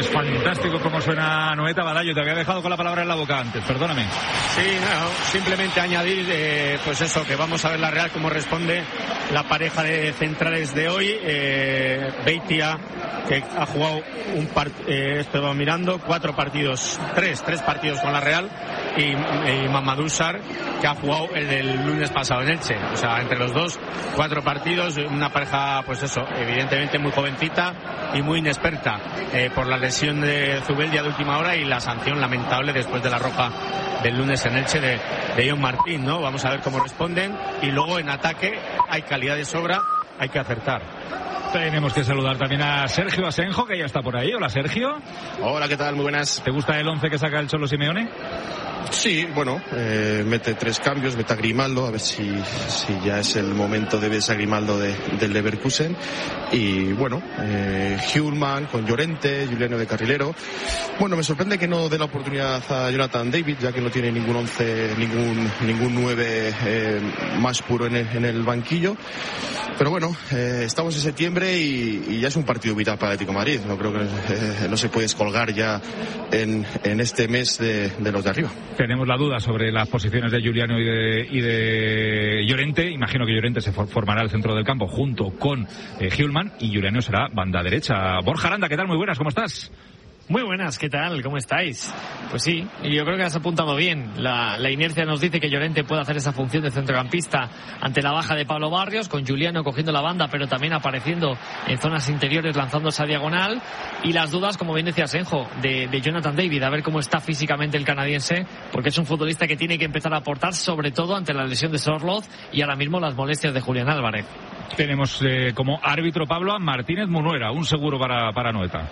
Es fantástico cómo suena Anoeta. Badallo, te había dejado con la palabra en la boca antes, perdóname. Sí, no, simplemente añadir, pues eso, que vamos a ver la Real cómo responde la pareja de centrales de hoy. Beitia, que ha jugado esto mirando, tres partidos con la Real, y Mamadou Sarr, que ha jugado el del lunes pasado en Elche. O sea, entre los dos, 4 partidos, una pareja, pues eso, evidentemente muy jovencita y muy inexperta por la lesión de Zubeldia de última hora y la sanción lamentable después de la roja del lunes en Elche de John Martín, ¿no? Vamos a ver cómo responden, y luego en ataque hay calidad de sobra, hay que acertar. Tenemos que saludar también a Sergio Asenjo, que ya está por ahí. Hola, Sergio. Hola, ¿qué tal? Muy buenas. ¿Te gusta el 11 que saca el Cholo Simeone? Sí, bueno, mete 3 cambios, mete a Grimaldo, a ver si ya es el momento de ver a Grimaldo del Leverkusen. Y bueno, Hjulman con Llorente, Juliano de carrilero. Bueno, me sorprende que no dé la oportunidad a Jonathan David, ya que no tiene ningún 11, ningún 9 más puro en el banquillo. Pero bueno, estamos en septiembre y ya es un partido vital para Atlético de Madrid. No creo que no se puede descolgar ya en este mes de los de arriba. Tenemos la duda sobre las posiciones de Juliano y de Llorente. Imagino que Llorente se formará al centro del campo junto con Hjulman, y Juliano será banda derecha. Borja Aranda, ¿qué tal? Muy buenas, ¿cómo estás? Muy buenas, ¿qué tal? ¿Cómo estáis? Pues sí, yo creo que has apuntado bien. La inercia nos dice que Llorente puede hacer esa función de centrocampista ante la baja de Pablo Barrios, con Juliano cogiendo la banda, pero también apareciendo en zonas interiores, lanzándose a diagonal. Y las dudas, como bien decía Senjo, de Jonathan David, a ver cómo está físicamente el canadiense, porque es un futbolista que tiene que empezar a aportar, sobre todo ante la lesión de Sorloth y ahora mismo las molestias de Julián Álvarez. Tenemos como árbitro, Pablo, a Martínez Munuera, un seguro para Anoeta.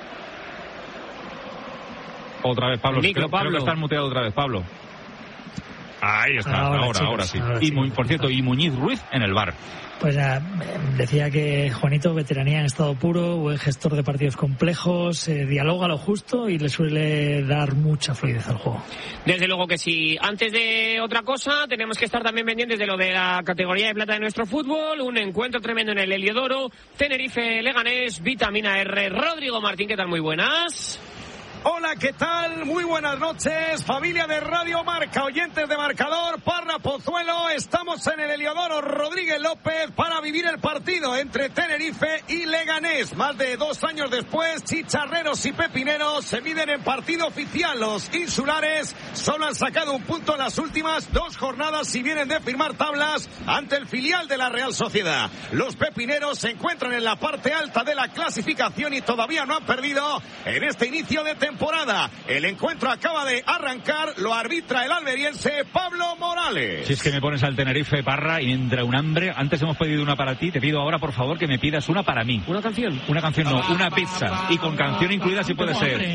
Otra vez, Pablo. Creo que estás muteado otra vez, Pablo. Ahí está, ahora sí. Por cierto, y Muñiz Ruiz en el VAR. Pues decía que Juanito, veteranía en estado puro, buen gestor de partidos complejos, dialoga lo justo y le suele dar mucha fluidez al juego. Desde luego que sí. Antes de otra cosa, tenemos que estar también pendientes de lo de la categoría de plata de nuestro fútbol. Un encuentro tremendo en el Heliodoro. Tenerife, Leganés, Vitamina R. Rodrigo Martín, ¿qué tal? Muy buenas. Hola, ¿qué tal? Muy buenas noches, familia de Radio Marca, oyentes de Marcador, Parra Pozuelo. Estamos en el Heliodoro Rodríguez López para vivir el partido entre Tenerife y Leganés. Más de 2 años después, chicharreros y pepineros se miden en partido oficial. Los insulares solo han sacado un punto en las últimas 2 jornadas y vienen de firmar tablas ante el filial de la Real Sociedad. Los pepineros se encuentran en la parte alta de la clasificación y todavía no han perdido en este inicio de temporada. El encuentro acaba de arrancar, lo arbitra el alberiense Pablo Morales. Si es que me pones al Tenerife, Parra, y entra un hambre. Antes hemos pedido una para ti, te pido ahora por favor que me pidas una para mí. ¿Una canción? Una canción no, una pizza. Y con canción incluida si puede ser.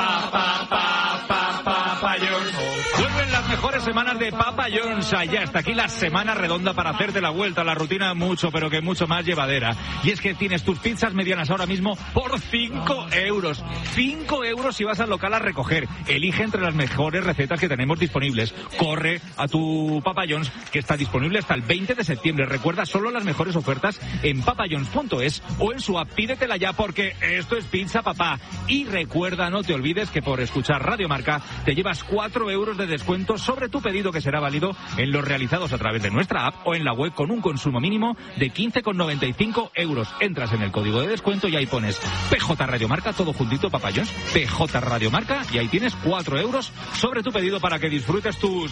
Papa John's. Vuelven las mejores semanas de Papa John's. Ya está aquí la semana redonda para hacerte la vuelta a la rutina mucho, pero que mucho más llevadera. Y es que tienes tus pizzas medianas ahora mismo por 5 euros. 5 euros si vas al local a recoger. Elige entre las mejores recetas que tenemos disponibles. Corre a tu Papa John's, que está disponible hasta el 20 de septiembre. Recuerda, solo las mejores ofertas en papajohns.es o en su app. Pídetela ya, porque esto es pizza, papá. Y recuerda, no te olvides que por escuchar Radio Marca te llevas 4 euros de descuento sobre tu pedido, que será válido en los realizados a través de nuestra app o en la web, con un consumo mínimo de 15,95 euros. Entras en el código de descuento y ahí pones PJ Radio Marca, todo juntito, Papa John's, PJ Radio Marca, y ahí tienes 4 euros sobre tu pedido para que disfrutes tus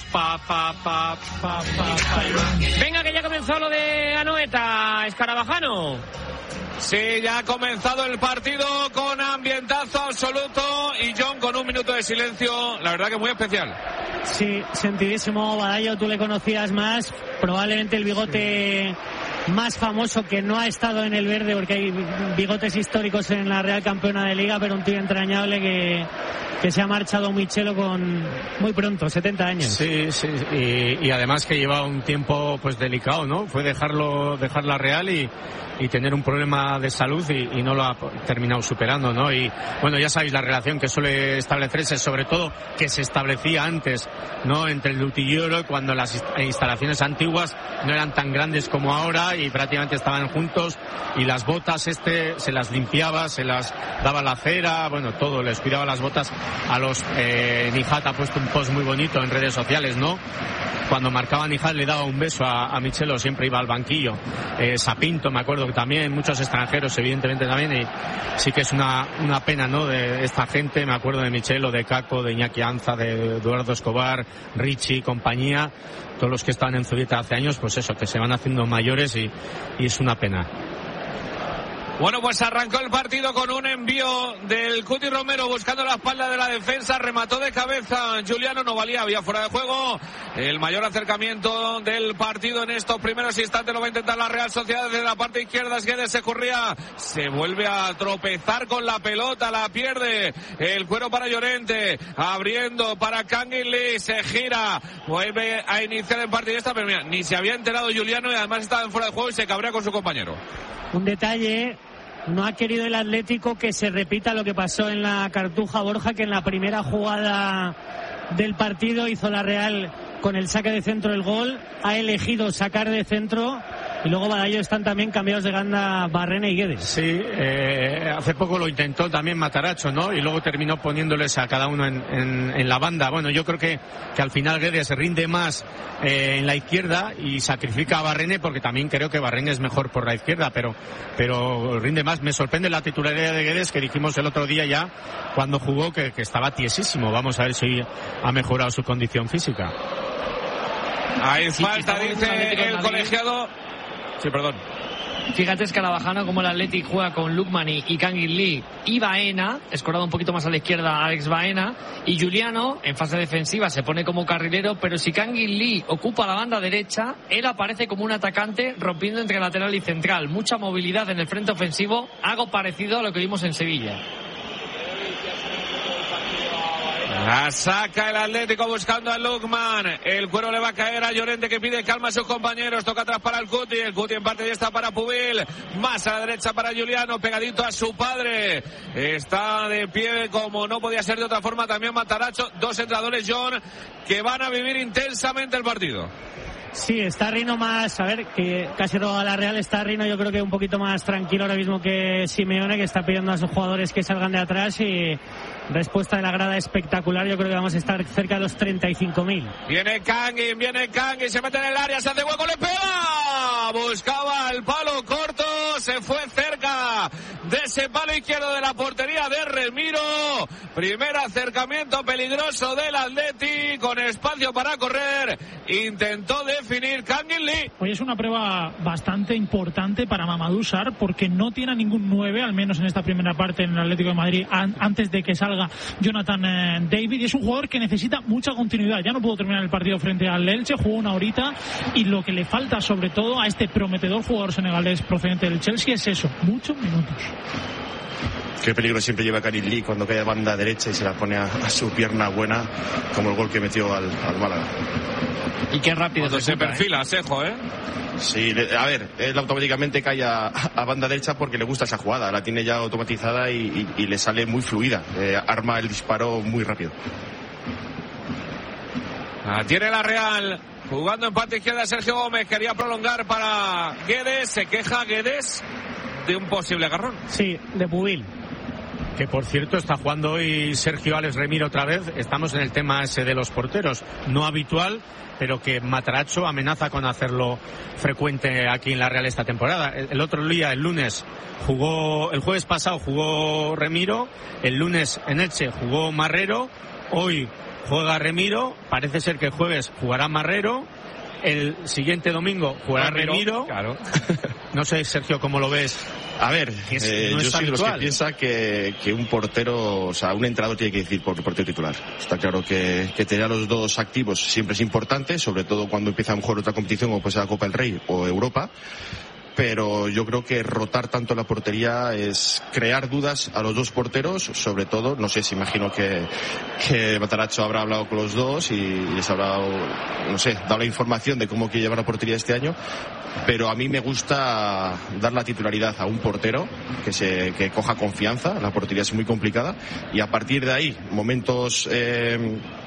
Venga, que ya comenzó lo de Anoeta, Escarabajano. Sí, ya ha comenzado el partido con ambientazo absoluto y John con un minuto de silencio, la verdad que muy especial. Sí, sentidísimo. Badallo, tú le conocías más, probablemente el bigote más famoso que no ha estado en el verde, porque hay bigotes históricos en la Real Campeona de Liga, pero un tío entrañable que se ha marchado Michelo con muy pronto, 70 años. Sí, y además que lleva un tiempo pues delicado, ¿no? Fue dejar la Real y tener un problema de salud y no lo ha terminado superando, ¿no? Y bueno, ya sabéis la relación que suele establecerse, sobre todo que se establecía antes, ¿no? Entre el Utilloro, cuando las instalaciones antiguas no eran tan grandes como ahora, Guedesa y prácticamente estaban juntos, y las botas se las limpiaba, se las daba la cera, bueno, todo, les cuidaba las botas. A los Nijat ha puesto un post muy bonito en redes sociales, ¿no? Cuando marcaba Nijat le daba un beso a Michelo, siempre iba al banquillo. Sapinto, me acuerdo que también, muchos extranjeros evidentemente también, y sí que es una pena, ¿no? De esta gente, me acuerdo de Michelo, de Caco, de Iñaki Anza, de Eduardo Escobar, Richie, compañía, todos los que estaban en Zubieta hace años, pues eso, que se van haciendo mayores y es una pena. Bueno, pues arrancó el partido con un envío del Cuti Romero buscando la espalda de la defensa, remató de cabeza Juliano, no valía, había fuera de juego. El mayor acercamiento del partido en estos primeros instantes lo va a intentar la Real Sociedad desde la parte izquierda. Guedes se corría, se vuelve a tropezar con la pelota, la pierde. El cuero para Llorente, abriendo para Kangin Lee, se gira, vuelve a iniciar el partido esta, pero mira, ni se había enterado Juliano y además estaba en fuera de juego y se cabrea con su compañero. Un detalle, no ha querido el Atlético que se repita lo que pasó en la Cartuja, Borja, que en la primera jugada del partido hizo la Real con el saque de centro el gol, ha elegido sacar de centro, y luego Badallo están también cambiados de ganda Barrena y Guedes. Sí, hace poco lo intentó también Mataracho, ¿no? Y luego terminó poniéndoles a cada uno en la banda. Bueno, yo creo que al final Guedes rinde más en la izquierda y sacrifica a Barrene, porque también creo que Barrene es mejor por la izquierda, pero rinde más. Me sorprende la titularidad de Guedes, que dijimos el otro día ya cuando jugó que estaba tiesísimo. Vamos a ver si ha mejorado su condición física. Hay falta, dice el colegiado. Sí, perdón. Fíjate, Escarabajano, como el Athletic juega con Lukman y Kangin Lee y Baena, escorado un poquito más a la izquierda Alex Baena, y Juliano en fase defensiva se pone como carrilero, pero si Kangin Lee ocupa la banda derecha, él aparece como un atacante rompiendo entre lateral y central. Mucha movilidad en el frente ofensivo, algo parecido a lo que vimos en Sevilla. La saca el Atlético buscando a Lukman. El cuero le va a caer a Llorente, que pide calma a sus compañeros. Toca atrás para el Cuti. El Cuti en parte ya está para Pubil. Más a la derecha para Juliano, pegadito a su padre. Está de pie como no podía ser de otra forma también Mataracho. Dos entrenadores, John, que van a vivir intensamente el partido. Sí, está Rino más, a ver, que casi toda la Real está Rino, yo creo que un poquito más tranquilo ahora mismo que Simeone, que está pidiendo a sus jugadores que salgan de atrás, y respuesta de la grada espectacular. Yo creo que vamos a estar cerca de los 35.000. Viene Kangin, se mete en el área, se hace hueco, le pega, buscaba el palo corto, se fue cerca de ese palo izquierdo de la portería de Remiro. Primer acercamiento peligroso del Atleti, con espacio para correr, intentó definir Kangin Lee. Hoy es una prueba bastante importante para Mamadou Sarr, porque no tiene ningún 9, al menos en esta primera parte en el Atlético de Madrid, antes de que salga Jonathan David, y es un jugador que necesita mucha continuidad. Ya no pudo terminar el partido frente al Elche, jugó una horita, y lo que le falta sobre todo a este prometedor jugador senegalés procedente del Chelsea es eso, muchos minutos. Qué peligro siempre lleva Kangin Lee cuando cae a banda derecha y se la pone a su pierna buena, como el gol que metió al Málaga. Y qué rápido se perfila, Sejo, ¿eh? Sí, a ver, él automáticamente cae a banda derecha porque le gusta esa jugada, la tiene ya automatizada y le sale muy fluida, arma el disparo muy rápido. Tiene la Real, jugando en parte izquierda Sergio Gómez, quería prolongar para Guedes, se queja Guedes de un posible agarrón. Sí, de Pubil. Que por cierto está jugando hoy Sergio Alex Remiro otra vez. Estamos en el tema ese de los porteros, no habitual, pero que Mataracho amenaza con hacerlo frecuente aquí en la Real esta temporada. El otro día, el lunes, el jueves pasado jugó Remiro, el lunes en Elche jugó Marrero, hoy juega Remiro, parece ser que el jueves jugará Marrero, el siguiente domingo jugará Remiro. Claro. No sé, Sergio, ¿cómo lo ves? A ver, yo soy de los que piensa que un portero, o sea, un entrenador tiene que decir por portero titular. Está claro que tener a los dos activos siempre es importante, sobre todo cuando empieza a mejor otra competición como puede ser la Copa del Rey o Europa. Pero yo creo que rotar tanto la portería es crear dudas a los dos porteros, sobre todo, no sé, si imagino que Mataracho habrá hablado con los dos y les habrá, no sé, dado la información de cómo quiere llevar la portería este año, pero a mí me gusta dar la titularidad a un portero que coja confianza. La portería es muy complicada y a partir de ahí, momentos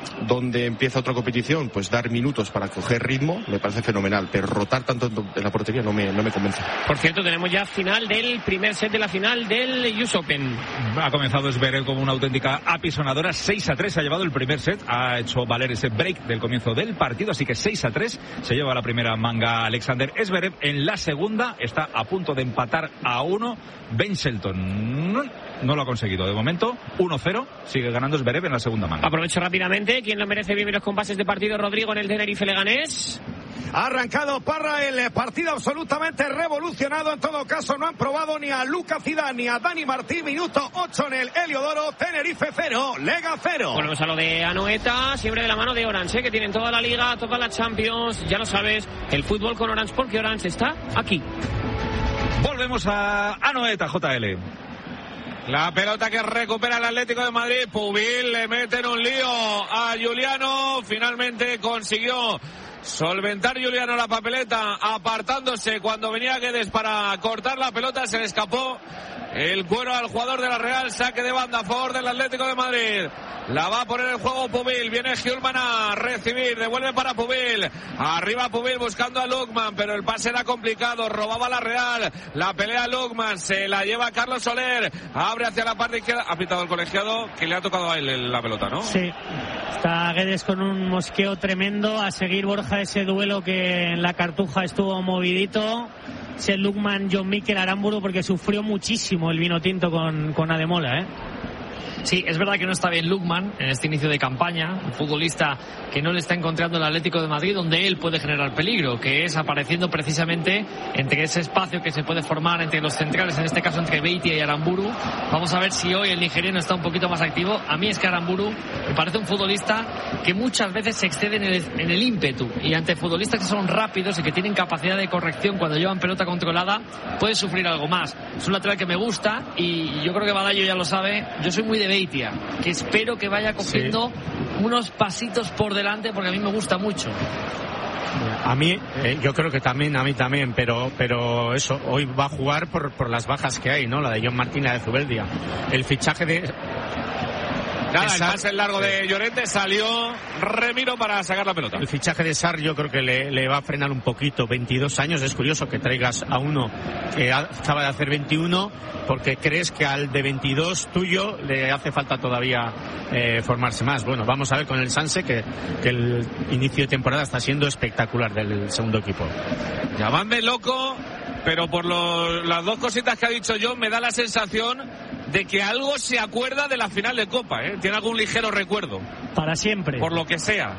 donde empieza otra competición, pues dar minutos para coger ritmo me parece fenomenal, pero rotar tanto en la portería no me convence. Por cierto, tenemos ya final del primer set de la final del US Open. Ha comenzado Zverev como una auténtica apisonadora. 6-3 ha llevado el primer set, ha hecho valer ese break del comienzo del partido, así que 6-3 se lleva la primera manga Alexander Zverev. En la segunda está a punto de empatar a 1 Ben Shelton. No lo ha conseguido de momento. 1-0, sigue ganando Zverev en la segunda manga. Aprovecho rápidamente, ¿quién lo merece vivir los compases de partido? Rodrigo en el Tenerife Leganés. Ha arrancado Parra, el partido absolutamente revolucionado. En todo caso, no han probado ni a Luca Zidane ni a Dani Martín. Minuto 8 en el Heliodoro. Tenerife 0, Lega 0. Volvemos a lo de Anoeta, siempre de la mano de Orange, que tienen toda la Liga, toda la Champions. Ya lo sabes, el fútbol con Orange, porque Orange está aquí. Volvemos a Anoeta, JL. La pelota que recupera el Atlético de Madrid. Pubil le mete en un lío a Juliano. Finalmente consiguió solventar Juliano la papeleta, apartándose cuando venía Guedes para cortar la pelota. Se le escapó el cuero al jugador de la Real. Saque de banda a favor del Atlético de Madrid. La va a poner en juego Pubil. Viene Hjulman a recibir. Devuelve para Pubil. Arriba Pubil buscando a Lukman, pero el pase era complicado. Robaba la Real. La pelea Lukman. Se la lleva Carlos Soler. Abre hacia la parte izquierda. Ha pitado el colegiado, que le ha tocado a él la pelota, ¿no? Sí. Está Guedes con un mosqueo tremendo. A seguir, Borja, ese duelo que en la Cartuja estuvo movidito. Ese Lukman, John Mikel Aramburu, porque sufrió muchísimo el vino tinto con Ademola, ¿eh? Sí, es verdad que no está bien Lukman en este inicio de campaña, un futbolista que no le está encontrando el Atlético de Madrid donde él puede generar peligro, que es apareciendo precisamente entre ese espacio que se puede formar entre los centrales, en este caso entre Beitia y Aramburu. Vamos a ver si hoy el nigeriano está un poquito más activo. A mí es que Aramburu me parece un futbolista que muchas veces se excede en el ímpetu, y ante futbolistas que son rápidos y que tienen capacidad de corrección cuando llevan pelota controlada, puede sufrir algo más. Es un lateral que me gusta, y yo creo que Badallo ya lo sabe. Yo soy muy de Beitia, que espero que vaya cogiendo unos pasitos por delante, porque a mí me gusta mucho. A mí, yo creo que también, a mí también, pero eso, hoy va a jugar por las bajas que hay, ¿no? La de John Martín, la de Zubeldia. El fichaje de... Nada, el pase largo de Llorente, salió Remiro para sacar la pelota. El fichaje de Sarr yo creo que le va a frenar un poquito. 22 años, es curioso que traigas a uno que acaba de hacer 21, porque crees que al de 22 tuyo le hace falta todavía formarse más. Bueno, vamos a ver con el Sanse, que el inicio de temporada está siendo espectacular del segundo equipo. Llamadme loco, pero por las dos cositas que ha dicho John, me da la sensación de que algo se acuerda de la final de Copa, ¿eh? Tiene algún ligero recuerdo. Para siempre. Por lo que sea.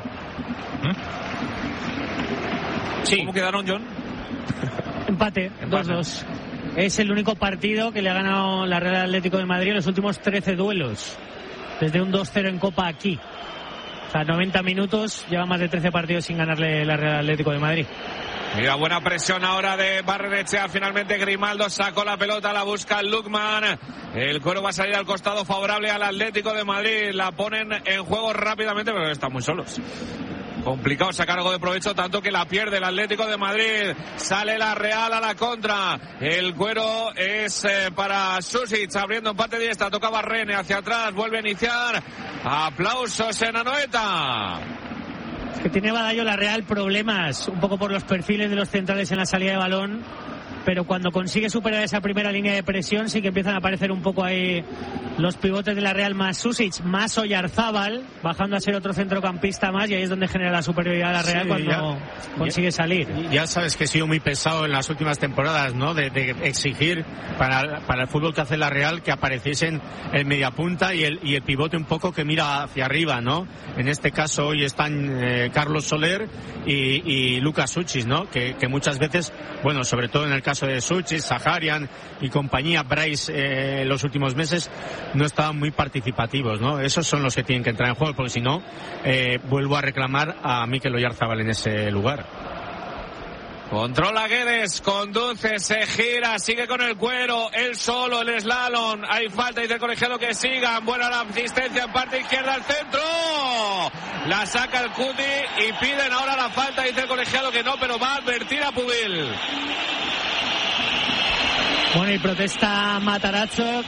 Sí. ¿Cómo quedaron, John? Empate. 2-2. Es el único partido que le ha ganado la Real Atlético de Madrid en los últimos 13 duelos. Desde un 2-0 en Copa aquí. O sea, 90 minutos, lleva más de 13 partidos sin ganarle la Real Atlético de Madrid. Mira, buena presión ahora de Barrenechea. Finalmente Grimaldo sacó la pelota, la busca Lukman. El cuero va a salir al costado favorable al Atlético de Madrid. La ponen en juego rápidamente, pero están muy solos. Complicado sacar algo de provecho, tanto que la pierde el Atlético de Madrid. Sale la Real a la contra. El cuero es para Susic, abriendo empate diestra. Toca Barrene hacia atrás, vuelve a iniciar. Aplausos en Anoeta. Es que tiene Badallo la Real problemas un poco por los perfiles de los centrales en la salida de balón, pero cuando consigue superar esa primera línea de presión sí que empiezan a aparecer un poco ahí los pivotes de la Real, más Susic, más Oyarzábal, bajando a ser otro centrocampista más, y ahí es donde genera la superioridad la Real, cuando consigue salir. Ya sabes que he sido muy pesado en las últimas temporadas, ¿no? De exigir para el fútbol que hace la Real que apareciesen el mediapunta y el pivote un poco que mira hacia arriba, ¿no? En este caso hoy están Carlos Soler y Lucas Suchis, ¿no? Que muchas veces, bueno, sobre todo en el caso de Suchis, Saharian y compañía, Bryce, los últimos meses no estaban muy participativos, ¿no? Esos son los que tienen que entrar en juego, porque si no, vuelvo a reclamar a Mikel Oyarzábal en ese lugar. Controla Guedes, conduce, se gira, sigue con el cuero, él solo, el slalom, hay falta, dice el colegiado que sigan, buena la asistencia en parte izquierda al centro, la saca el Cuti y piden ahora la falta, dice el colegiado que no, pero va a advertir a Pubil. Bueno, y protesta Matarazzo,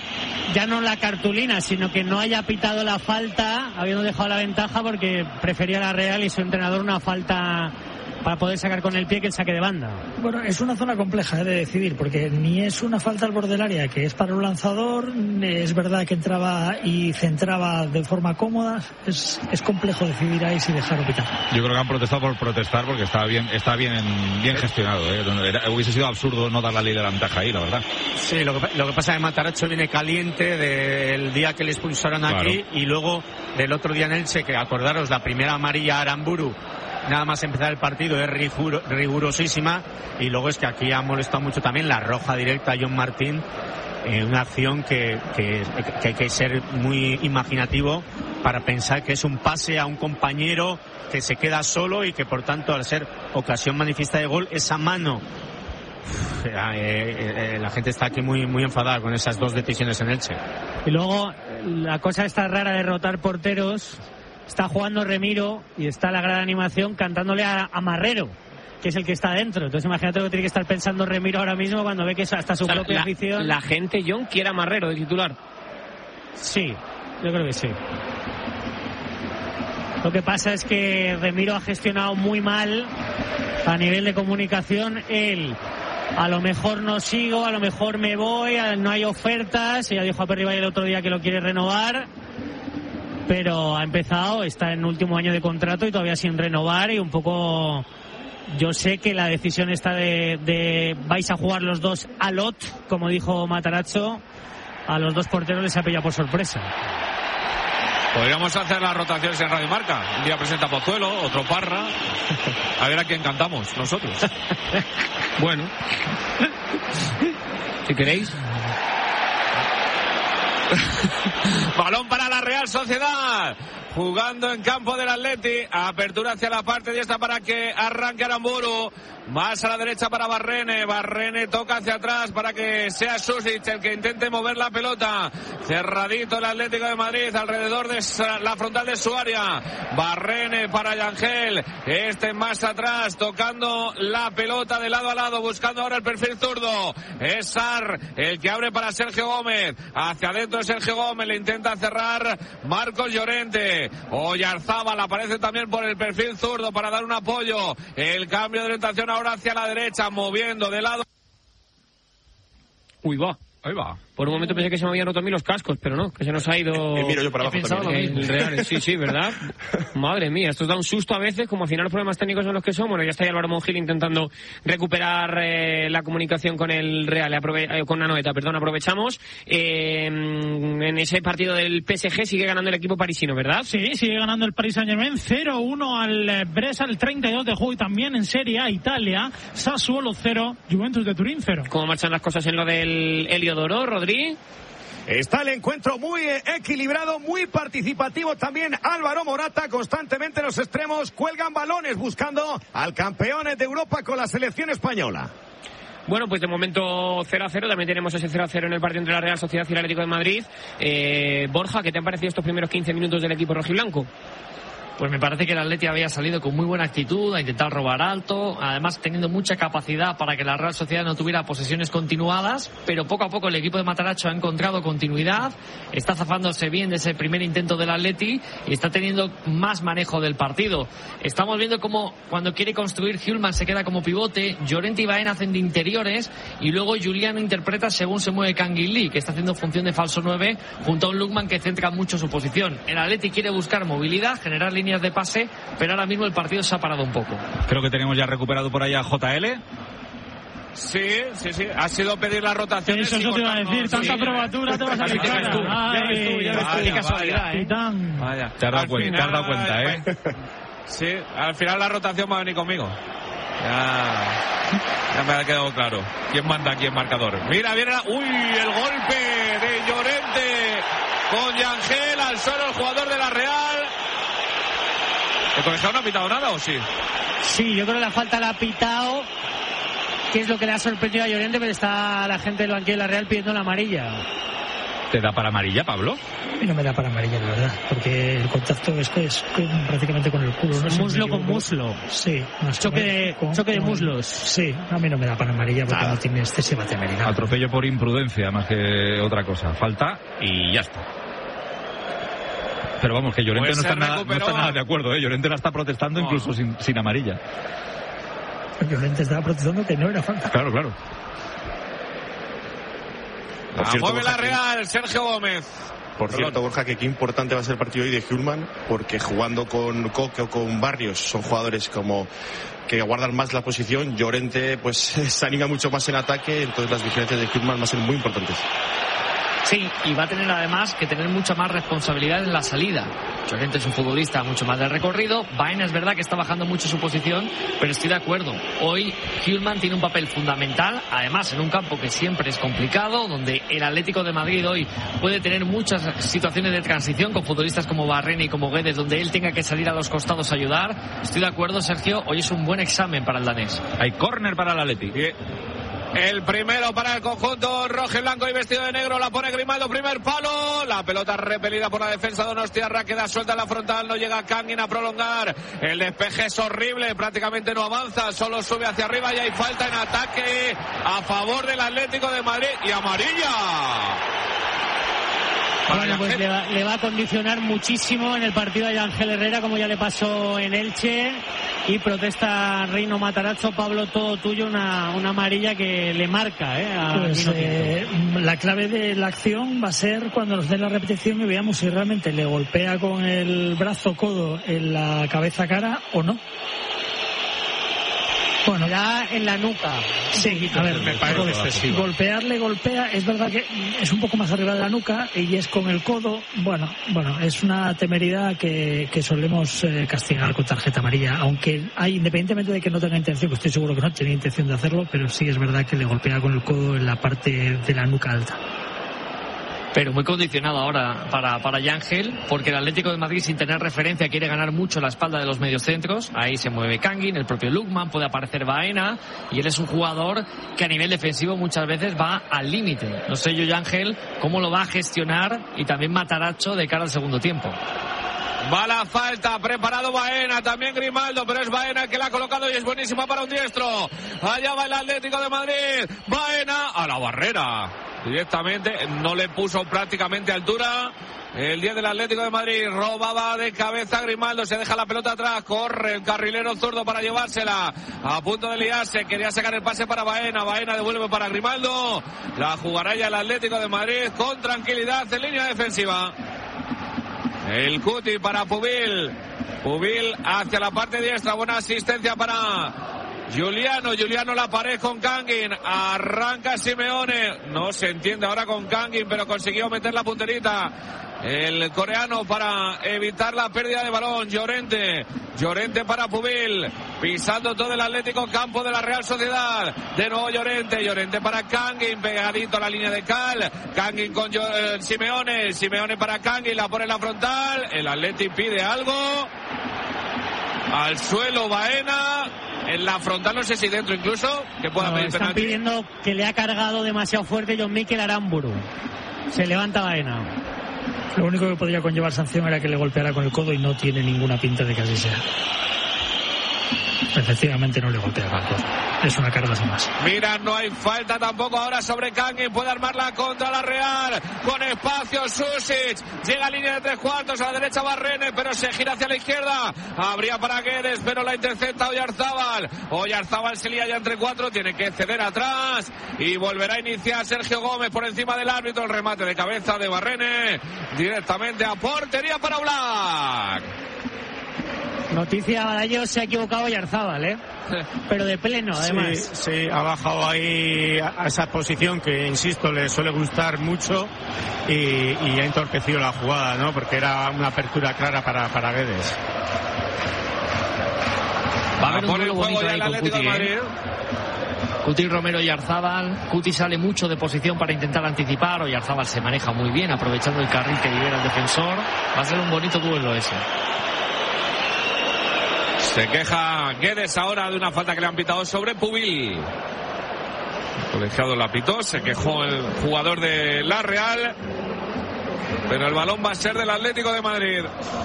ya no la cartulina, sino que no haya pitado la falta, habiendo dejado la ventaja porque prefería la Real y su entrenador una falta para poder sacar con el pie que el saque de banda. Bueno, es una zona compleja de decidir, porque ni es una falta al borde del área que es para un lanzador, es verdad que entraba y centraba de forma cómoda, es complejo decidir ahí si dejar o pitar. Yo creo que han protestado por protestar porque está bien gestionado, hubiese sido absurdo no dar la ley de la ventaja ahí, la verdad. Sí, lo que pasa es que Matarazzo viene caliente del día que le expulsaron aquí, y luego del otro día en Elche, que acordaros, la primera amarilla a Aramburu nada más empezar el partido es rigurosísima, y luego es que aquí ha molestado mucho también la roja directa a John Martín, una acción que hay que ser muy imaginativo para pensar que es un pase a un compañero que se queda solo y que por tanto, al ser ocasión manifiesta de gol, esa mano, la gente está aquí muy, muy enfadada con esas dos decisiones en Elche. Y luego la cosa esta rara de rotar porteros. Está jugando Remiro y está la gran animación cantándole a Marrero, que es el que está dentro. Entonces imagínate lo que tiene que estar pensando Remiro ahora mismo cuando ve que hasta su propia afición. La gente, John, quiere a Marrero de titular. Sí, yo creo que sí. Lo que pasa es que Remiro ha gestionado muy mal a nivel de comunicación. Él, a lo mejor no sigo, a lo mejor me voy, no hay ofertas. Ya dijo a Perribay el otro día que lo quiere renovar, pero ha empezado, está en último año de contrato y todavía sin renovar, y un poco yo sé que la decisión está de vais a jugar los dos a lot, como dijo Matarazzo, a los dos porteros les ha pillado por sorpresa. Podríamos hacer las rotaciones en Radio Marca. Un día presenta Pozuelo, otro Parra. A ver a quién cantamos nosotros. Bueno, si queréis. Balón para la Real Sociedad, jugando en campo del Atleti. Apertura hacia la parte diestra para que arranque Aramburu. Más a la derecha para Barrene. Barrene toca hacia atrás para que sea Susic el que intente mover la pelota. Cerradito el Atlético de Madrid alrededor de la frontal de su área. Barrene para Yangel. Más atrás, tocando la pelota de lado a lado, buscando ahora el perfil zurdo. Es Sar el que abre para Sergio Gómez. Hacia adentro Sergio Gómez, le intenta cerrar Marcos Llorente. Oyarzábal aparece también por el perfil zurdo para dar un apoyo. El cambio de orientación ahora hacia la derecha, moviendo de lado. Uy, va. Ahí va. Por un momento pensé que se me habían roto a mí los cascos, pero no, que se nos ha ido. Miro yo para abajo también. El Real, sí, ¿verdad? Madre mía, esto da un susto a veces, como al final los problemas técnicos son los que son. Bueno, ya está ahí Álvaro Monjil intentando recuperar la comunicación con el Real, con Anoeta, perdón, aprovechamos. En ese partido del PSG sigue ganando el equipo parisino, ¿verdad? Sí, sigue ganando el Paris Saint-Germain 0-1 al Brescia, el 32 de juego, y también en Serie A Italia, Sassuolo 0, Juventus de Turín 0. ¿Cómo marchan las cosas en lo del Heliodoro, Rodri? Está el encuentro muy equilibrado, muy participativo también. Álvaro Morata, constantemente los extremos cuelgan balones buscando al campeón de Europa con la selección española. Bueno, pues de momento 0-0, también tenemos ese 0-0 en el partido entre la Real Sociedad y el Atlético de Madrid. Borja, ¿qué te han parecido estos primeros 15 minutos del equipo rojiblanco? Pues me parece que el Atleti había salido con muy buena actitud, a intentar robar alto, además teniendo mucha capacidad para que la Real Sociedad no tuviera posesiones continuadas, pero poco a poco el equipo de Matarazzo ha encontrado continuidad, está zafándose bien de ese primer intento del Atleti y está teniendo más manejo del partido. Estamos viendo cómo cuando quiere construir Hjulman se queda como pivote, Llorente y Baena hacen de interiores y luego Juliano interpreta según se mueve Canguilí, que está haciendo función de falso 9 junto a un Lukman que centra mucho su posición. El Atleti quiere buscar movilidad, generar líneas de pase, pero ahora mismo el partido se ha parado un poco. Creo que tenemos ya recuperado por ahí a JL. Sí. Ha sido pedir la rotación. Eso te iba a decir, tanta probatura te vas a ligar. Qué casualidad, Vaya. Te has dado cuenta, ¿eh? Sí, al final la rotación va a venir conmigo. Ya me ha quedado claro quién manda aquí en marcador. Mira, viene el golpe de Llorente con Yangel al suelo, el jugador de la Real. ¿El colegiado no ha pitado nada o sí? Sí, yo creo que la falta la ha pitado, que es lo que le ha sorprendido a Llorente, pero está la gente del banquillo de la Real pidiendo la amarilla. ¿Te da para amarilla, Pablo? A mí no me da para amarilla, la verdad, porque el contacto es prácticamente con el culo. No sé, muslo con muslo. Sí. Choque de muslos. Sí, a mí no me da para amarilla porque no tiene excesiva temeridad. Atropello por imprudencia más que otra cosa. Falta y ya está. Pero vamos, que Llorente no está nada de acuerdo, ¿eh? Llorente la está protestando incluso sin amarilla. Llorente estaba protestando que no era falta. Claro. Mueve la Real, Sergio Gómez. Por cierto, Borja, que qué importante va a ser el partido hoy de Hjulmand, porque jugando con Coque o con Barrios son jugadores como que guardan más la posición. Llorente pues se anima mucho más en ataque, entonces las diferencias de Hjulmand van a ser muy importantes. Sí, y va a tener además que tener mucha más responsabilidad en la salida. Llorente es un futbolista mucho más de recorrido. Baena es verdad que está bajando mucho su posición, pero estoy de acuerdo. Hoy Hjulmand tiene un papel fundamental, además en un campo que siempre es complicado, donde el Atlético de Madrid hoy puede tener muchas situaciones de transición con futbolistas como Barrena y como Guedes, donde él tenga que salir a los costados a ayudar. Estoy de acuerdo, Sergio, hoy es un buen examen para el danés. Hay córner para el Atlético. El primero para el conjunto rojo y blanco y vestido de negro, la pone Grimaldo, primer palo, la pelota repelida por la defensa de Donostiarra, queda suelta en la frontal, no llega Kangin a prolongar, el despeje es horrible, prácticamente no avanza, solo sube hacia arriba y hay falta en ataque a favor del Atlético de Madrid y amarilla. Bueno, pues le va a condicionar muchísimo en el partido a Ángel Herrera, como ya le pasó en Elche. Y protesta Reino Matarazzo. Pablo, todo tuyo, una amarilla que le marca la clave de la acción va a ser cuando nos den la repetición y veamos si realmente le golpea con el brazo codo en la cabeza cara o no. Bueno, ya en la nuca. Sí, a ver, me parece excesivo. Golpea, es verdad que es un poco más arriba de la nuca y es con el codo. Bueno, es una temeridad que solemos castigar con tarjeta amarilla, aunque independientemente de que no tenga intención, que estoy seguro que no tiene intención de hacerlo, pero sí es verdad que le golpea con el codo en la parte de la nuca alta. Pero muy condicionado ahora para Yángel, porque el Atlético de Madrid, sin tener referencia, quiere ganar mucho la espalda de los mediocentros. Ahí se mueve Kangin, el propio Lukman, puede aparecer Baena, y él es un jugador que a nivel defensivo muchas veces va al límite. No sé yo, Yángel, cómo lo va a gestionar, y también Matarazzo de cara al segundo tiempo. Va la falta, preparado Baena, también Grimaldo, pero es Baena el que la ha colocado y es buenísima para un diestro. Allá va el Atlético de Madrid, Baena a la barrera. Directamente, no le puso prácticamente altura. El 10 del Atlético de Madrid robaba de cabeza Grimaldo, se deja la pelota atrás, corre el carrilero zurdo para llevársela, a punto de liarse, quería sacar el pase para Baena, Baena devuelve para Grimaldo, la jugará ya el Atlético de Madrid con tranquilidad en línea defensiva. El Cuti para Pubil hacia la parte diestra, buena asistencia para Juliano la pared con Kangin, arranca Simeone, no se entiende ahora con Kangin, pero consiguió meter la punterita el coreano para evitar la pérdida de balón. Llorente para Pubil, pisando todo el Atlético, campo de la Real Sociedad, de nuevo Llorente para Kangin, pegadito a la línea de Cal, Kangin con Simeone para Kangin, la pone en la frontal, el Atleti pide algo, al suelo Baena, en la frontal, no sé si dentro incluso, que pueda pedir están penalti. pidiendo que le ha cargado demasiado fuerte John Mikel Aramburu. Se levanta Baena. Lo único que podría conllevar sanción era que le golpeara con el codo y no tiene ninguna pinta de que así sea. Efectivamente no le golpea con el codo. Es una carga sin más. Mira, no hay falta tampoco ahora sobre Kangin, puede armarla contra la Real, con espacio Susic, llega a línea de 3/4, a la derecha Barrene, pero se gira hacia la izquierda, habría para Guedes, pero la intercepta Oyarzábal se lía ya entre 4, tiene que ceder atrás y volverá a iniciar Sergio Gómez por encima del árbitro, el remate de cabeza de Barrene, directamente a portería para Oblak. Noticia, Badallo, se ha equivocado Oyarzábal, pero de pleno, además. Sí, ha bajado ahí a esa posición que, insisto, le suele gustar mucho y ha entorpecido la jugada, ¿no? Porque era una apertura clara para Guedes. Va a haber un duelo bonito ahí con Cuti, Cuti Romero y Oyarzábal. Cuti sale mucho de posición para intentar anticipar. Oyarzábal se maneja muy bien, aprovechando el carril que libera el defensor. Va a ser un bonito duelo ese. Se queja Guedes ahora de una falta que le han pitado sobre Pubil. El colegiado la pitó, se quejó el jugador de la Real pero el balón va a ser del Atlético de Madrid.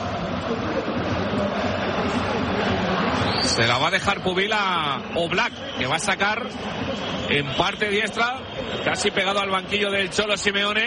Se la va a dejar Pubil a Oblak, que va a sacar en parte diestra, casi pegado al banquillo del Cholo Simeone.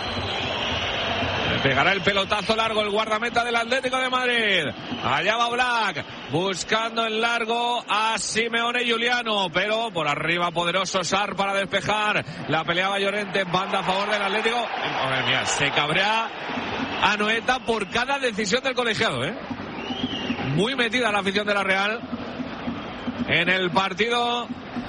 Le pegará el pelotazo largo el guardameta del Atlético de Madrid. Allá va Oblak, buscando en largo a Simeone y Juliano, pero por arriba poderoso Sar para despejar. La peleaba Llorente en banda a favor del Atlético. Madre mía, se cabrea Anoeta por cada decisión del colegiado, ¿eh? Muy metida la afición de la Real en el partido.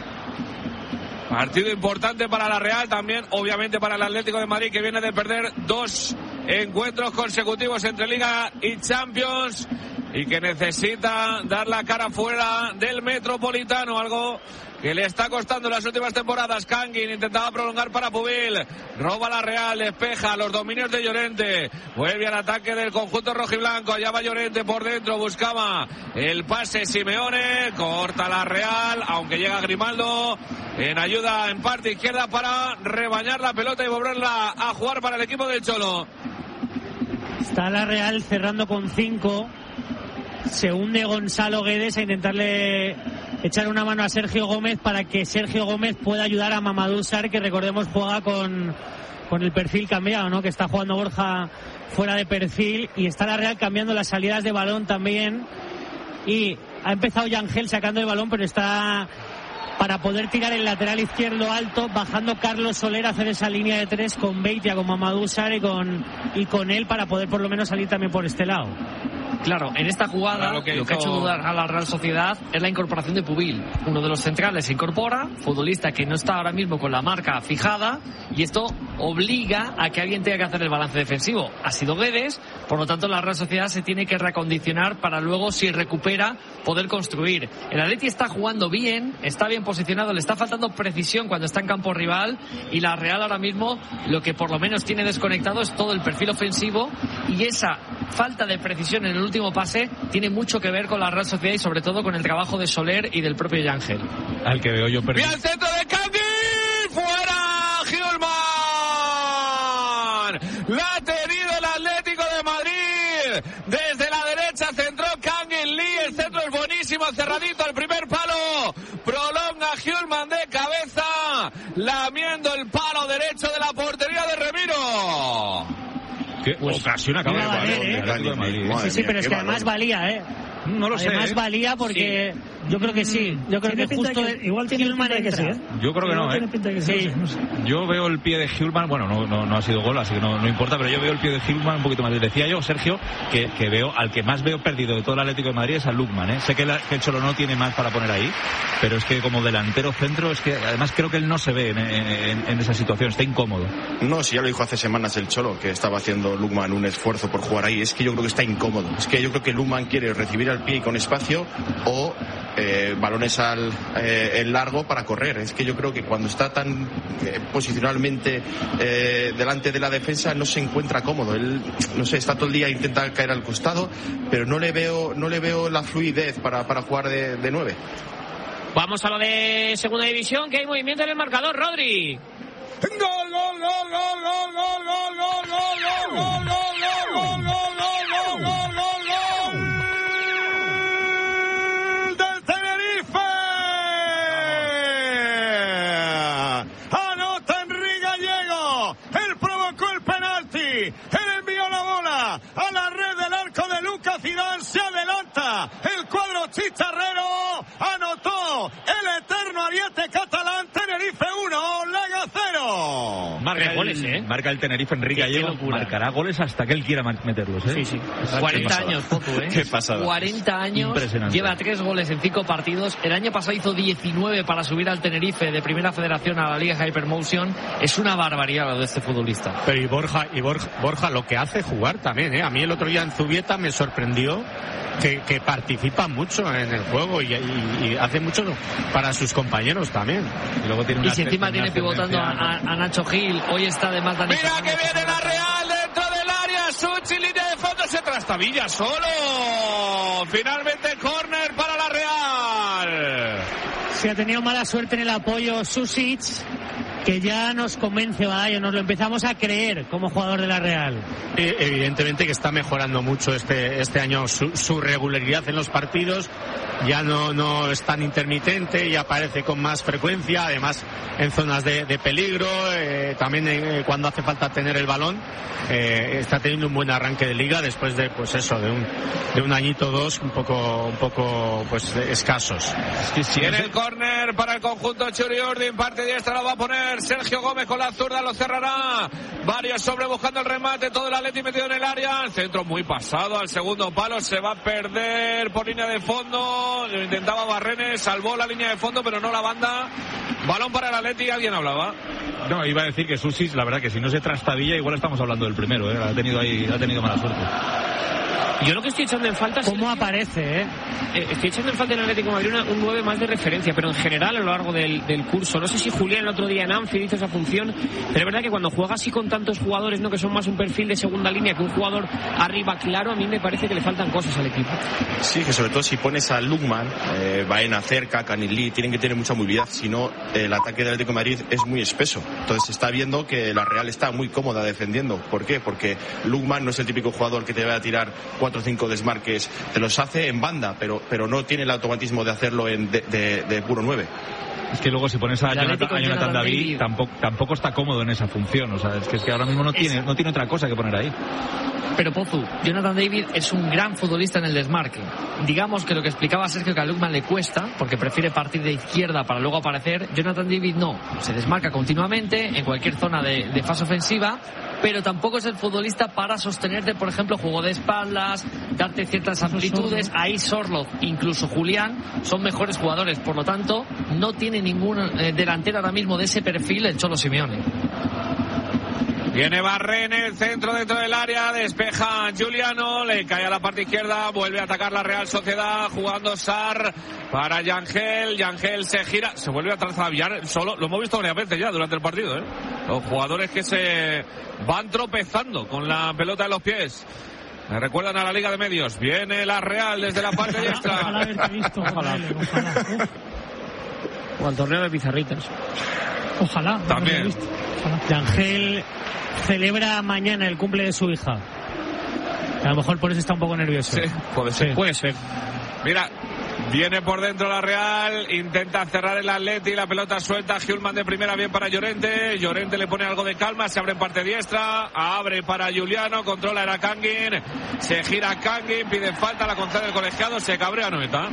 Partido importante para la Real, también obviamente para el Atlético de Madrid, que viene de perder 2 encuentros consecutivos entre Liga y Champions y que necesita dar la cara fuera del Metropolitano, algo que le está costando en las últimas temporadas. Kangin intentaba prolongar para Pubil, roba la Real, despeja los dominios de Llorente, vuelve al ataque del conjunto rojiblanco. Allá va Llorente por dentro, buscaba el pase Simeone, corta la Real, aunque llega Grimaldo en ayuda en parte izquierda para rebañar la pelota y volverla a jugar para el equipo del Cholo. Está la Real cerrando con 5. Se hunde Gonzalo Guedes a intentarle echar una mano a Sergio Gómez para que Sergio Gómez pueda ayudar a Mamadou Sarr, que recordemos juega con el perfil cambiado, ¿no? Que está jugando Borja fuera de perfil, y está la Real cambiando las salidas de balón también, y ha empezado Yangel sacando el balón, pero está para poder tirar el lateral izquierdo alto, bajando Carlos Soler a hacer esa línea de 3 con Beitia, con Mamadou Sarr y con él, para poder por lo menos salir también por este lado. Claro, en esta jugada lo que ha hecho dudar a la Real Sociedad es la incorporación de Pubil. Uno de los centrales se incorpora, futbolista que no está ahora mismo con la marca fijada, y esto obliga a que alguien tenga que hacer el balance defensivo. Ha sido Guedes, por lo tanto la Real Sociedad se tiene que reacondicionar para luego, si recupera, poder construir. El Atleti está jugando bien, está bien posicionado, le está faltando precisión cuando está en campo rival, y la Real ahora mismo lo que por lo menos tiene desconectado es todo el perfil ofensivo, y esa falta de precisión en el último pase tiene mucho que ver con la Real Sociedad y sobre todo con el trabajo de Soler y del propio Yangel. Al que veo yo perdido. ¡Bien al centro de Kangin! ¡Fuera Hjulmand! ¡La ha tenido el Atlético de Madrid! Desde la derecha centró Kangin Lee, el centro es buenísimo, cerradito al primer palo, prolonga Hjulmand de cabeza, lamiendo el palo derecho de la portería de Remiro. ¿Qué ocasión acaba de valer, Sí, pero es que además valía, ¿eh? No lo sé. Además valía porque sí. Yo creo que sí. Yo creo que justo igual tiene pinta de que sí, ¿eh? Yo creo que no, ¿eh? Sí. Yo veo el pie de Hjulmand, bueno, no ha sido gol, así que no importa, pero yo veo el pie de Hjulmand un poquito más. Decía yo, Sergio, que veo al que más veo perdido de todo el Atlético de Madrid es a Lukman, ¿eh? Sé que el Cholo no tiene más para poner ahí, pero es que como delantero centro, es que además creo que él no se ve en esa situación, está incómodo. No, si ya lo dijo hace semanas el Cholo, que estaba haciendo Lukman un esfuerzo por jugar ahí. Es que yo creo que está incómodo. Es que yo creo que Lukman quiere recibir al pie y con espacio, o balones en largo para correr. Es que yo creo que cuando está tan posicionalmente delante de la defensa no se encuentra cómodo. Él, no sé, está todo el día, intenta caer al costado, pero no le veo la fluidez para jugar de 9. Vamos a lo de segunda división, que hay movimiento en el marcador, Rodri. Gol, gol, gol, gol, gol, gol, gol, gol, gol, gol, gol, gol, gol, gol, gol, gol, gol, gol. Él envió la bola a la red del arco de Lucas Zidane, se adelanta el cuadro chicharrero, anotó el eterno ariete catalán. Tenerife 1, Lega 0. Marca el Tenerife, Enrique Gallego, marcará goles hasta que él quiera meterlos, ¿eh? Sí. 40 años, Fotu, ¿eh? Qué pasada. 40 años, lleva 3 goles en 5 partidos. El año pasado hizo 19 para subir al Tenerife de Primera Federación a la Liga Hypermotion. Es una barbaridad lo de este futbolista. Pero y Borja lo que hace jugar también, ¿eh? A mí el otro día en Zubieta me sorprendió que participa mucho en el juego y hace mucho para sus compañeros también. Y luego tiene y si encima tiene pivotando a Nacho Gil, hoy está además Dani. Mira que viene la Real dentro del área, Suchi, línea de fondo, se trastabilla solo. Finalmente córner para la Real. Se ha tenido mala suerte en el apoyo Susic que ya nos convence, Badallo, nos lo empezamos a creer como jugador de la Real. Evidentemente que está mejorando mucho este año su regularidad en los partidos, ya no es tan intermitente y aparece con más frecuencia, además en zonas de peligro, también cuando hace falta tener el balón, está teniendo un buen arranque de liga después de un añito o dos un poco pues escasos. En el córner para el conjunto Churi Urdin, parte diestra lo va a poner Sergio Gómez con la zurda, lo cerrará varios sobre buscando el remate, todo el Atleti metido en el área, el centro muy pasado al segundo palo, se va a perder por línea de fondo, lo intentaba Barrenes, salvó la línea de fondo pero no la banda, balón para el Atleti. ¿Alguien hablaba? No, iba a decir que Susis, la verdad que si no se trastabilla igual estamos hablando del primero, ha tenido mala suerte. Yo lo que estoy echando en falta... ¿Cómo aparece, Estoy echando en falta en el Atlético de Madrid un 9 más de referencia, pero en general a lo largo del curso. No sé si Julián el otro día en Anfield hizo esa función, pero es verdad que cuando juega así con tantos jugadores, no que son más un perfil de segunda línea que un jugador arriba claro, a mí me parece que le faltan cosas al equipo. Sí, que sobre todo si pones a Lukman, Baena cerca, Canilí, tienen que tener mucha movilidad, si no el ataque del Atlético de Madrid es muy espeso. Entonces se está viendo que la Real está muy cómoda defendiendo. ¿Por qué? Porque Lukman no es el típico jugador que te va a tirar 4 o 5 desmarques, te los hace en banda, pero no tiene el automatismo de hacerlo de puro 9. Es que luego si pones a Jonathan David tampoco está cómodo en esa función, o sea, es que ahora mismo no tiene otra cosa que poner ahí. Pero Pozu, Jonathan David es un gran futbolista en el desmarque. Digamos que lo que explicaba Sergio, que a Lukman le cuesta, porque prefiere partir de izquierda para luego aparecer. Jonathan David no, se desmarca continuamente en cualquier zona de fase ofensiva, pero tampoco es el futbolista para sostenerte, por ejemplo, juego de espaldas, darte ciertas amplitudes. Ahí Sorloth, incluso Julián, son mejores jugadores, por lo tanto, no tiene ningún delantero ahora mismo de ese perfil el Cholo Simeone. Viene Barrenes, centro dentro del área, despeja Giuliano, le cae a la parte izquierda, vuelve a atacar la Real Sociedad, jugando Sarr para Yangel se gira, se vuelve a traslaviar solo, lo hemos visto varias veces ya durante el partido, los jugadores que se van tropezando con la pelota en los pies. Me recuerdan a la Liga de Medios, viene la Real desde la parte diestra. Ojalá haberte visto, ojalá. O al torneo de pizarritas. Ojalá. También. Yangel celebra mañana el cumple de su hija. A lo mejor por eso está un poco nervioso. Sí, puede ser. Sí. Puede ser. Mira, viene por dentro la Real, intenta cerrar el Atleti, la pelota suelta, Hjulman de primera, bien para Llorente le pone algo de calma, se abre en parte diestra, abre para Giuliano, controla era Kangin, se gira Kangin, pide falta, la concede el colegiado, se cabrea Noeta.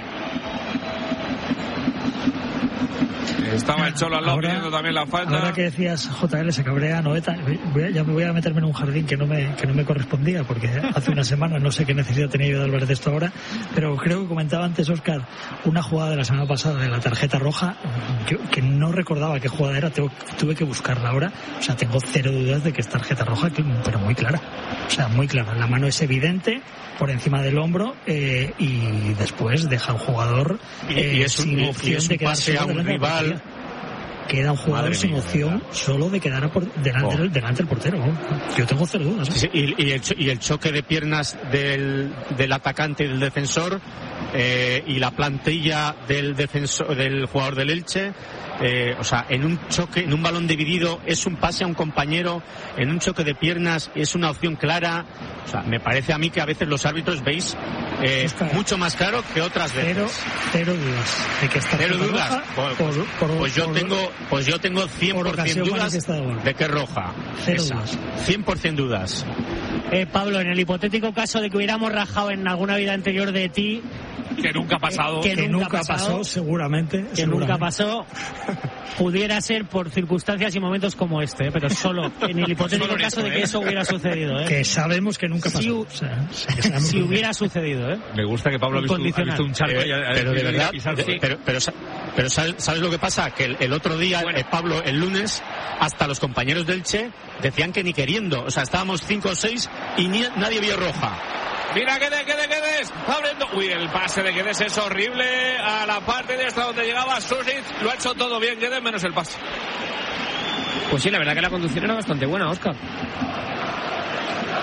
Estaba el Cholo al lado pidiendo también la falta. Ahora que decías JL se cabrea Noeta, ya me voy a meterme en un jardín que no me correspondía, porque hace una semana no sé qué necesidad tenía yo de hablar de esto ahora, pero creo que comentaba antes Óscar una jugada de la semana pasada de la tarjeta roja que no recordaba qué jugada era, tuve que buscarla ahora, o sea, tengo cero dudas de que es tarjeta roja, pero muy clara, o sea, muy clara, la mano es evidente por encima del hombro y después deja al jugador sin opción de quedarse a un rival. Queda un jugador sin opción solo de quedar delante del portero. Yo tengo cero dudas. Sí, y el choque de piernas del atacante y del defensor, y la plantilla del jugador del Elche, o sea, en un choque, en un balón dividido es un pase a un compañero, en un choque de piernas es una opción clara. O sea, me parece a mí que a veces los árbitros veis mucho más claro que otras veces. Cero dudas de que está cero dudas. Pues yo tengo 100% dudas de que es roja. Cero dudas. 100% dudas. Pablo, en el hipotético caso de que hubiéramos rajado en alguna vida anterior de ti, que nunca ha pasado, que nunca pasó, seguramente. Nunca pasó, pudiera ser por circunstancias y momentos como este, pero solo en el hipotético caso de que eso hubiera sucedido, que sabes que nunca pasó. Si hubiera sucedido, Me gusta que Pablo ha visto un charco pero de verdad, pero ¿sabes lo que pasa? Que el otro día, Pablo, el lunes, hasta los compañeros del Che decían que ni queriendo, o sea, estábamos 5 o 6 y nadie vio roja. Mira Guedes, abriendo. Uy, el pase de Guedes es horrible a la parte de esta donde llegaba Susic. Lo ha hecho todo bien Guedes, menos el pase. Pues sí, la verdad que la conducción era bastante buena, Óscar.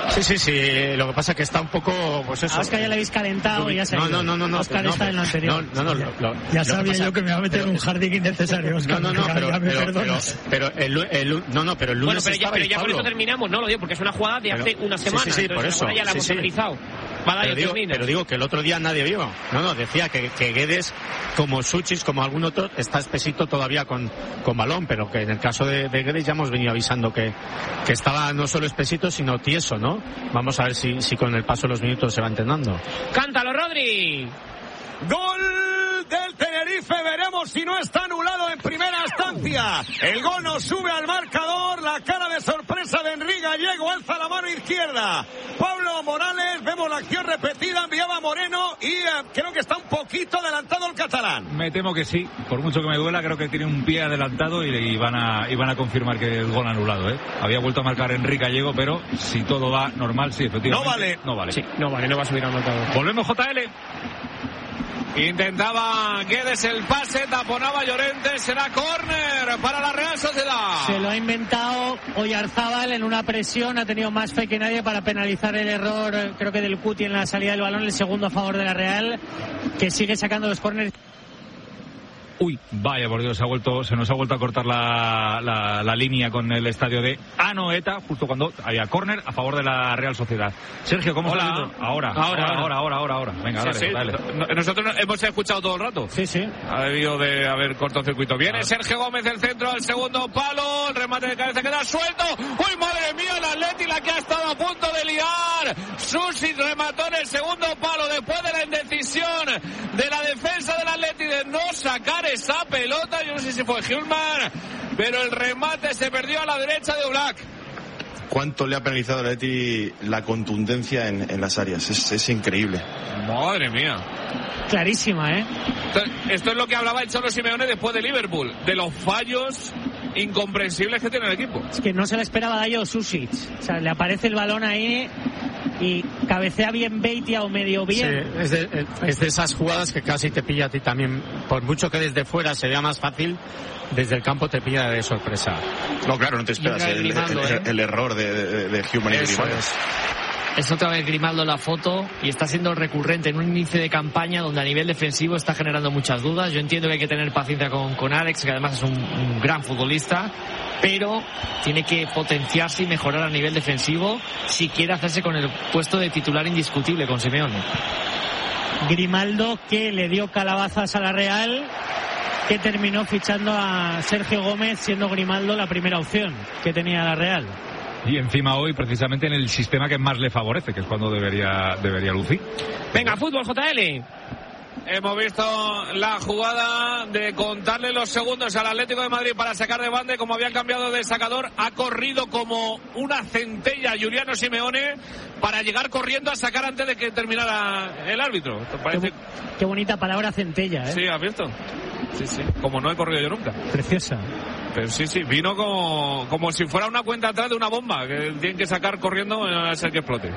Sí, lo que pasa es que está un poco, pues eso. A Oscar ya le habéis calentado y ya se ha ido. No. Oscar está en lo anterior. Ya sabía yo que me va a meter en un jardín innecesario, Oscar. Pero el lunes pero ya con esto terminamos, no lo digo, porque es una jugada de hace una semana. Sí, por eso. Ya la hemos analizado. Pero digo que el otro día nadie vio. Decía que Guedes, como Suchis, como algún otro, está espesito todavía con balón, pero que en el caso de Guedes ya hemos venido avisando que estaba no solo espesito, sino tieso, ¿no? Vamos a ver si con el paso de los minutos se va entrenando. ¡Cántalo, Rodri! Gol del Tenerife, veremos si no está anulado en primera instancia. El gol nos sube al marcador, la cara de sorpresa de Enrique Gallego, alza la mano izquierda. Pablo Morales, vemos la acción repetida, enviaba Moreno y creo que está un poquito adelantado el catalán. Me temo que sí, por mucho que me duela, creo que tiene un pie adelantado y van a confirmar que el gol anulado, ¿eh? Había vuelto a marcar Enrique Gallego, pero si todo va normal, sí, efectivamente. No vale. Sí, no vale, no va a subir al marcador. Volvemos, JL. Intentaba Guedes el pase, taponaba Llorente, será córner para la Real Sociedad. Se lo ha inventado Oyarzábal en una presión, ha tenido más fe que nadie para penalizar el error, creo que del Cuti en la salida del balón, el segundo a favor de la Real, que sigue sacando los córneres. Uy, vaya por Dios, se nos ha vuelto a cortar la línea con el estadio de Anoeta, justo cuando había córner a favor de la Real Sociedad. Sergio, ¿cómo está viendo? Ahora. Venga, dale. Nosotros hemos escuchado todo el rato. Sí. Ha debido de haber cortocircuito. Viene Sergio Gómez, el centro al segundo palo, el remate de cabeza queda suelto. ¡Uy, madre mía, el Atleti, la que ha estado a punto de liar! Susi remató en el segundo palo después de la indecisión de la defensa del Atleti de no sacar esa pelota. Yo no sé si fue Hjulmand, pero el remate se perdió a la derecha de Oblak. ¿Cuánto le ha penalizado a Leti la contundencia en las áreas? Es increíble. Madre mía. Clarísima, ¿eh? Esto es lo que hablaba el Cholo Simeone después de Liverpool, de los fallos incomprensibles que tiene el equipo. Es que no se la esperaba Dayo Susic. O sea, le aparece el balón ahí y cabecea bien Beitia o medio bien. Sí, es de esas jugadas que casi te pilla a ti también. Por mucho que desde fuera se vea más fácil, desde el campo te pilla de sorpresa. No, claro, no te esperas el error de Hjulmand y Grimaldo. Es otra vez Grimaldo la foto y está siendo recurrente en un inicio de campaña donde a nivel defensivo está generando muchas dudas. Yo entiendo que hay que tener paciencia con Alex, que además es un gran futbolista, pero tiene que potenciarse y mejorar a nivel defensivo si quiere hacerse con el puesto de titular indiscutible con Simeone. Grimaldo, que le dio calabazas a la Real, que terminó fichando a Sergio Gómez, siendo Grimaldo la primera opción que tenía la Real. Y encima hoy precisamente en el sistema que más le favorece, que es cuando debería lucir. Venga, fútbol, JL. Hemos visto la jugada de contarle los segundos al Atlético de Madrid para sacar de banda, y como habían cambiado de sacador, ha corrido como una centella Juliano Simeone para llegar corriendo a sacar antes de que terminara el árbitro. Qué bonita palabra, centella, ¿eh? Sí, ¿has visto? Sí, como no he corrido yo nunca. Preciosa. Pero sí, vino como si fuera una cuenta atrás de una bomba que tienen que sacar corriendo a ser que explote.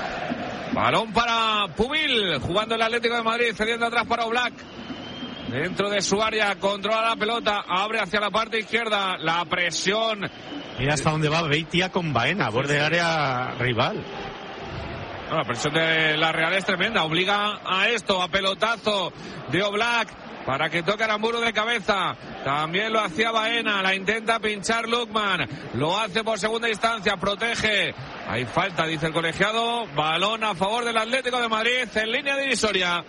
Balón para Pubil, jugando el Atlético de Madrid, cediendo atrás para Oblak. Dentro de su área, controla la pelota, abre hacia la parte izquierda, la presión. Mira hasta dónde va Beitia con Baena, borde de área rival. No, la presión de la Real es tremenda, obliga a esto, a pelotazo de Oblak para que toque Aramburu de cabeza. También lo hacía Baena, la intenta pinchar Lukman, lo hace por segunda instancia, protege. Hay falta, dice el colegiado. Balón a favor del Atlético de Madrid en línea divisoria.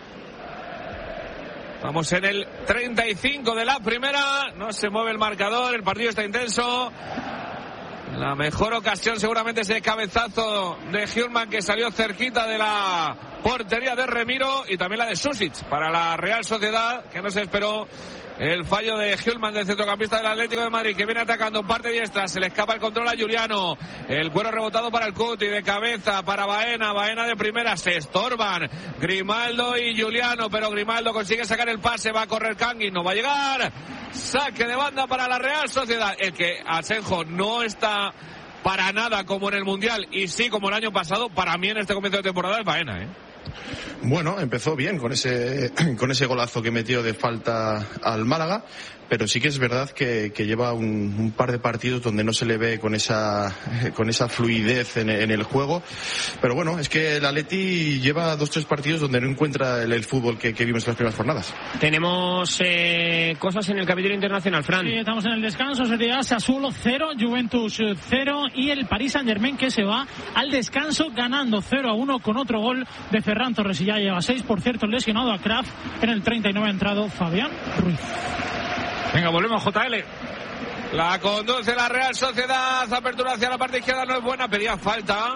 Vamos en el 35 de la primera. No se mueve el marcador, el partido está intenso. La mejor ocasión seguramente es el cabezazo de Hjulmand, que salió cerquita de la portería de Remiro, y también la de Susic para la Real Sociedad, que no se esperó el fallo de Hjulmand, del centrocampista del Atlético de Madrid, que viene atacando en parte diestra. Se le escapa el control a Juliano, el cuero rebotado para el Cuti, de cabeza para Baena de primera, se estorban Grimaldo y Juliano, pero Grimaldo consigue sacar el pase, va a correr Kangui, no va a llegar. Saque de banda para la Real Sociedad. El que Asenjo no está para nada como en el Mundial, y sí como el año pasado, para mí en este comienzo de temporada es Baena, Bueno, empezó bien con ese golazo que metió de falta al Málaga, pero sí que es verdad que lleva un par de partidos donde no se le ve con esa fluidez en el juego, pero bueno, es que el Atleti lleva 2-3 partidos donde no encuentra el fútbol que vimos en las primeras jornadas. Tenemos cosas en el capítulo internacional, Fran. Sí, estamos en el descanso, sería Sassuolo 0, Juventus 0 y el Paris Saint-Germain que se va al descanso ganando 0-1 con otro gol de Ferran Torres y ya lleva 6, por cierto, lesionado a Kraft. En el 39 ha entrado Fabián Ruiz. Venga, volvemos, JL. La conduce la Real Sociedad. Apertura hacia la parte izquierda no es buena. Pedía falta.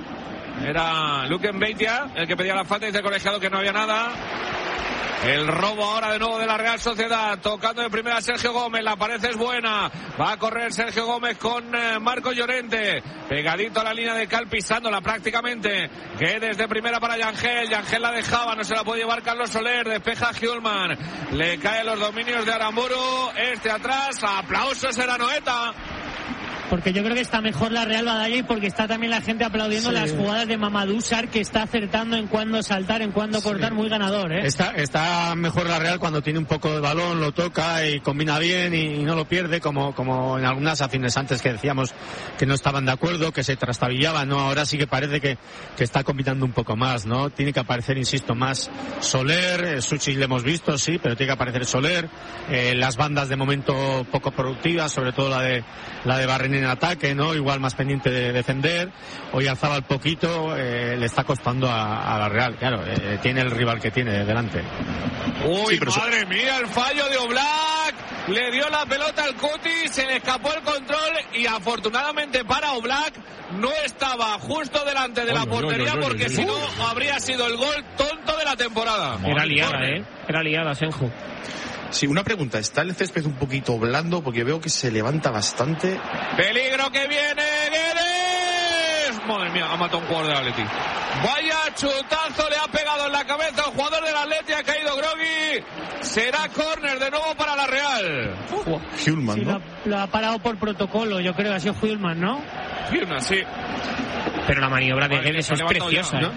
Era Luquen Beitia el que pedía la falta. Dice el colegiado que no había nada. El robo ahora de nuevo de la Real Sociedad. Tocando de primera Sergio Gómez. La pared es buena. Va a correr Sergio Gómez con Marco Llorente. Pegadito a la línea de cal, pisándola prácticamente. Que desde primera para Yangel. Yangel la dejaba. No se la puede llevar Carlos Soler. Despeja Hjulman. Le caen los dominios de Aramburu. Atrás. Aplausos, era Noeta. Porque yo creo que está mejor la Real Badallo y porque está también la gente aplaudiendo las jugadas de Mamadou Sarr, que está acertando en cuándo saltar, en cuándo cortar, muy ganador, ¿eh? Está mejor la Real cuando tiene un poco de balón, lo toca y combina bien y no lo pierde, como en algunas acciones antes que decíamos que no estaban de acuerdo, que se trastabillaban, ¿no? Ahora sí que parece que está combinando un poco más, ¿no? Tiene que aparecer, insisto, más Soler, Suchich le hemos visto, sí, pero tiene que aparecer Soler, las bandas de momento poco productivas, sobre todo la de Barrena en ataque, ¿no? Igual más pendiente de defender. Hoy alzaba el poquito, le está costando a la Real, claro, tiene el rival que tiene delante. Uy, sí, madre mía, el fallo de Oblak, le dio la pelota al Cuti, se le escapó el control y afortunadamente para Oblak no estaba justo delante de la portería, porque si no habría sido el gol tonto de la temporada. Era liada, Senju. Sí, una pregunta, ¿está el césped un poquito blando? Porque veo que se levanta bastante. Peligro que viene, Guedes. Madre mía, ha matado un jugador del Atleti. Vaya chutazo le ha pegado en la cabeza al jugador del Atleti, ha caído groggy. Será córner de nuevo para la Real. Hjulman, sí, ¿no? Lo ha parado por protocolo, yo creo que ha sido Hjulman, ¿no? Hjulman, sí. Pero la maniobra de Guedes es preciosa, ¿no?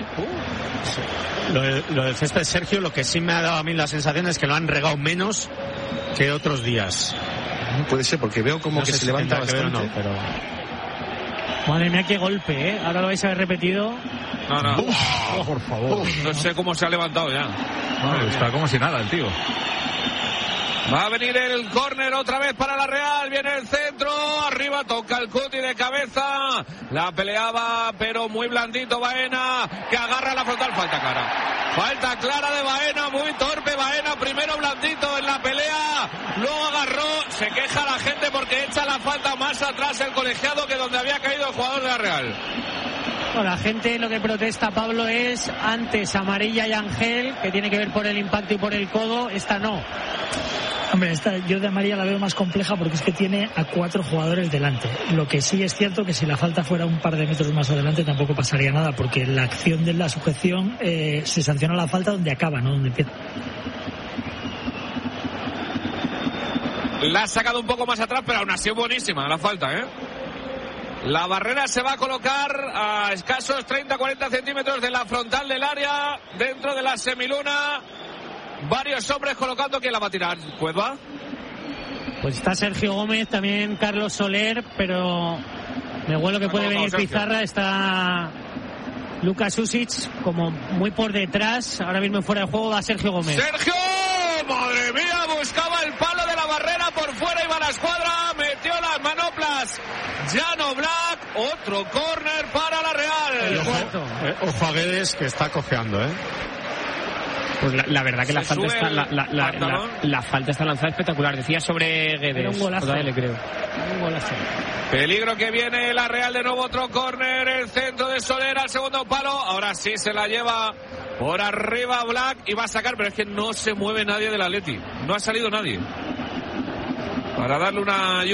Lo del césped, Sergio, lo que sí me ha dado a mí la sensación es que lo han regado menos que otros días. No puede ser, porque veo como no que se levanta bastante. No, pero... Madre mía, qué golpe, ¿eh? Ahora lo vais a ver repetido. No. Por favor. No sé cómo se ha levantado ya. Está como si nada el tío. Va a venir el córner otra vez para la Real. Viene el centro. Arriba toca el Cuti de cabeza. La peleaba, pero muy blandito Baena, que agarra la frontal. Falta clara. Falta clara de Baena. Muy torpe Baena. Primero blandito en la pelea. Luego agarró. Se queja la gente porque echa la falta más atrás el colegiado que donde había caído el jugador de la Real. Bueno, la gente lo que protesta, Pablo, es antes amarilla y Ángel, que tiene que ver por el impacto y por el codo. Esta no. Hombre, yo de amarilla la veo más compleja porque es que tiene a 4 jugadores delante. Lo que sí es cierto que si la falta fuera un par de metros más adelante tampoco pasaría nada, porque la acción de la sujeción se sanciona la falta donde acaba, no donde empieza. La ha sacado un poco más atrás, pero aún así es buenísima la falta, ¿eh? La barrera se va a colocar a escasos 30-40 centímetros de la frontal del área, dentro de la semiluna. Varios hombres colocando. ¿Quién la va a tirar? ¿Cueva? Pues está Sergio Gómez, también Carlos Soler, pero me huelo que puede venir Pizarra. Está Luka Susic como muy por detrás. Ahora mismo fuera de juego va Sergio Gómez. ¡Sergio! ¡Madre mía! Buscaba el palo de la barrera por fuera, iba a la escuadra, metió las manoplas Jan Oblak. Otro córner para la Real. Ojo a Guedes, que está cojeando, ¿eh? Pues la verdad que la falta está lanzada espectacular. Decía sobre Guedes. Un golazo. Todavía le creo. Un golazo. Peligro que viene la Real de nuevo, otro córner, el centro de Soler al segundo palo. Ahora sí se la lleva por arriba Black y va a sacar, pero es que no se mueve nadie del Atleti. No ha salido nadie para darle una ayuda.